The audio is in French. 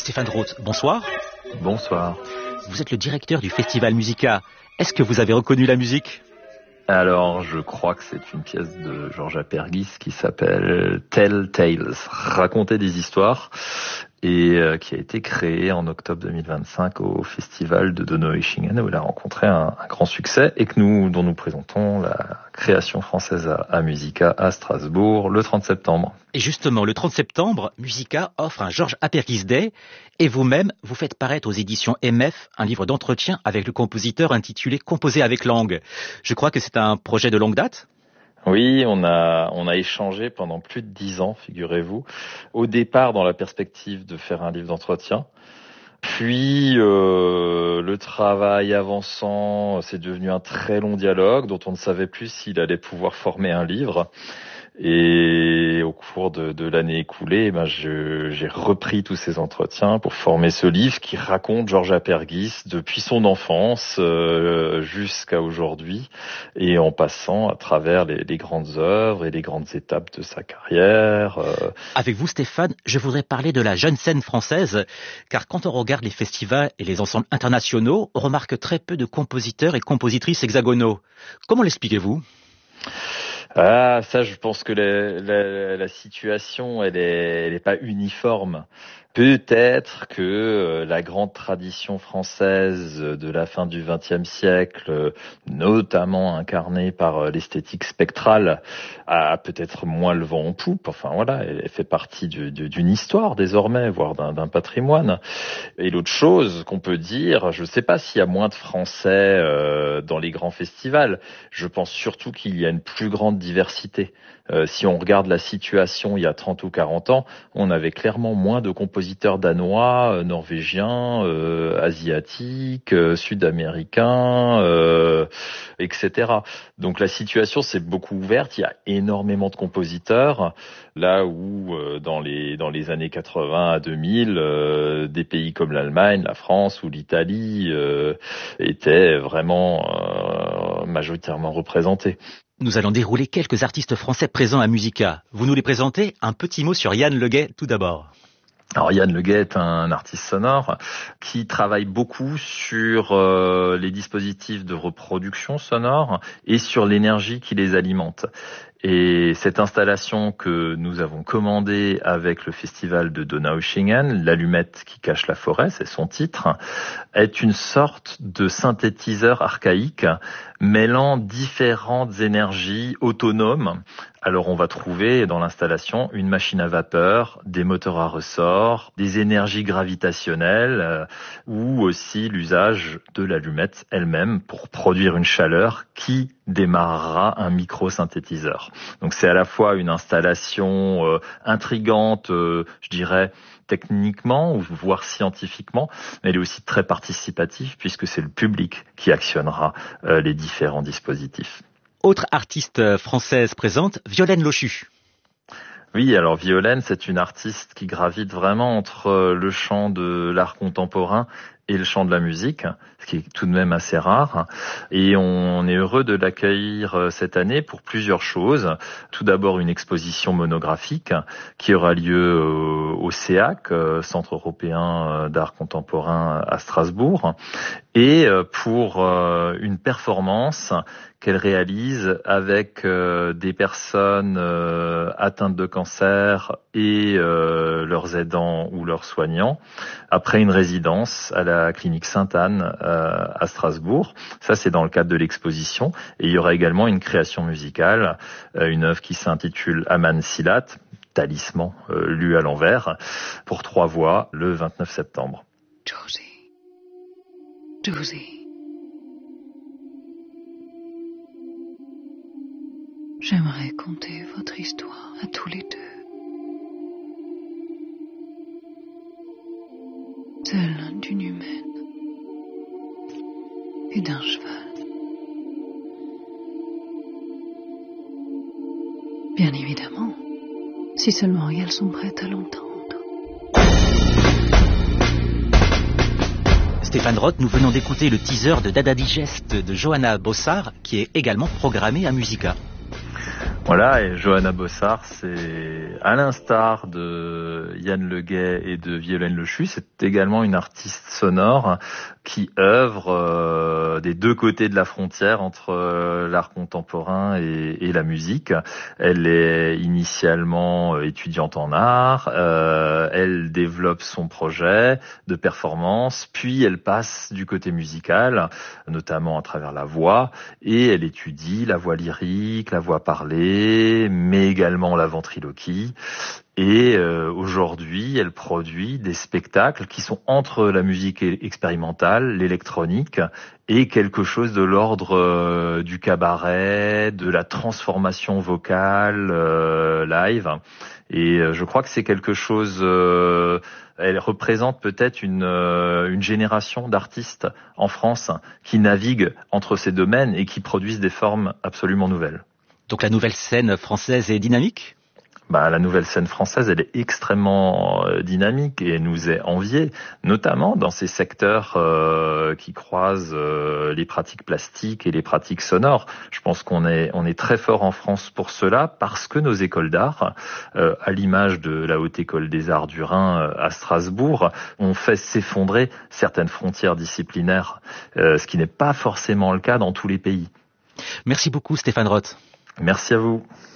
Stéphane Roth, bonsoir. Bonsoir. Vous êtes le directeur du festival Musica. Est-ce que vous avez reconnu la musique ? Alors, je crois que c'est une pièce de Georges Apergis qui s'appelle Tell Tales, raconter des histoires, et qui a été créée en octobre 2025 au festival de Donaueschingen, où elle a rencontré un grand succès et dont nous présentons la création française à Musica à Strasbourg le 30 septembre. Et justement, le 30 septembre, Musica offre un Georges Apergis Day, et vous-même, vous faites paraître aux éditions MF un livre d'entretien avec le compositeur intitulé Composer avec langue. Je crois que c'est un projet de longue date ? Oui, on a échangé pendant plus de 10 ans, figurez-vous. Au départ, dans la perspective de faire un livre d'entretien. Puis, le travail avançant, c'est devenu un très long dialogue dont on ne savait plus s'il allait pouvoir former un livre. Et au cours de l'année écoulée, j'ai repris tous ces entretiens pour former ce livre qui raconte Georges Apergis depuis son enfance jusqu'à aujourd'hui, et en passant à travers les grandes œuvres et les grandes étapes de sa carrière. Avec vous, Stéphane, je voudrais parler de la jeune scène française, car quand on regarde les festivals et les ensembles internationaux, on remarque très peu de compositeurs et compositrices hexagonaux. Comment l'expliquez-vous ? Ah, ça, je pense que la situation, elle est pas uniforme. Peut-être que la grande tradition française de la fin du XXe siècle, notamment incarnée par l'esthétique spectrale, a peut-être moins le vent en poupe. Enfin voilà, elle fait partie d'une histoire désormais, voire d'un patrimoine. Et l'autre chose qu'on peut dire, je ne sais pas s'il y a moins de Français dans les grands festivals. Je pense surtout qu'il y a une plus grande diversité. Si on regarde la situation il y a 30 ou 40 ans, on avait clairement moins de compositeurs danois, norvégiens, asiatiques, sud-américains, etc. Donc la situation s'est beaucoup ouverte, il y a énormément de compositeurs, là où dans les années 80 à 2000, des pays comme l'Allemagne, la France ou l'Italie étaient vraiment majoritairement représentés. Nous allons dérouler quelques artistes français présents à Musica. Vous nous les présentez ? Un petit mot sur Yann Leguet tout d'abord. Alors Yann Leguet est un artiste sonore qui travaille beaucoup sur les dispositifs de reproduction sonore et sur l'énergie qui les alimente. Et cette installation que nous avons commandée avec le festival de Donaueschingen, l'allumette qui cache la forêt, c'est son titre, est une sorte de synthétiseur archaïque mêlant différentes énergies autonomes. Alors on va trouver dans l'installation une machine à vapeur, des moteurs à ressort, des énergies gravitationnelles ou aussi l'usage de l'allumette elle-même pour produire une chaleur qui démarrera un micro-synthétiseur. Donc c'est à la fois une installation intrigante, je dirais, techniquement ou voire scientifiquement, mais elle est aussi très participative puisque c'est le public qui actionnera les différents dispositifs. Autre artiste française présente, Violaine Lochu. Oui, alors Violaine, c'est une artiste qui gravite vraiment entre le champ de l'art contemporain et le chant de la musique, ce qui est tout de même assez rare. Et on est heureux de l'accueillir cette année pour plusieurs choses. Tout d'abord, une exposition monographique qui aura lieu au CEAC, Centre européen d'art contemporain à Strasbourg, et pour une performance qu'elle réalise avec des personnes atteintes de cancer et leurs aidants ou leurs soignants, après une résidence à la clinique Sainte-Anne à Strasbourg. Ça, c'est dans le cadre de l'exposition. Et il y aura également une création musicale, une œuvre qui s'intitule Aman Silat, talisman lu à l'envers, pour 3 voix, le 29 septembre. Josie. J'aimerais conter votre histoire à tous les deux. Celle d'une humaine et d'un cheval. Bien évidemment, si seulement elles sont prêtes à l'entendre. Stéphane Roth, nous venons d'écouter le teaser de Dada Digest de Johanna Bossard, qui est également programmé à Musica. Voilà, et Johanna Bossart, c'est à l'instar de Yann Le Gay et de Violaine Le Chu, c'est également une artiste sonore qui œuvre des deux côtés de la frontière entre l'art contemporain et la musique. Elle est initialement étudiante en art, elle développe son projet de performance, puis elle passe du côté musical, notamment à travers la voix, et elle étudie la voix lyrique, la voix parlée, mais également la ventriloquie. Et aujourd'hui, elle produit des spectacles qui sont entre la musique expérimentale, l'électronique, et quelque chose de l'ordre du cabaret, de la transformation vocale live. Et je crois que c'est quelque chose... elle représente peut-être une génération d'artistes en France qui naviguent entre ces domaines et qui produisent des formes absolument nouvelles. Donc la nouvelle scène française est dynamique ? La nouvelle scène française, elle est extrêmement dynamique et nous est enviée, notamment dans ces secteurs qui croisent les pratiques plastiques et les pratiques sonores. Je pense qu'on est très fort en France pour cela, parce que nos écoles d'art, à l'image de la Haute École des Arts du Rhin à Strasbourg, ont fait s'effondrer certaines frontières disciplinaires, ce qui n'est pas forcément le cas dans tous les pays. Merci beaucoup Stéphane Roth. Merci à vous.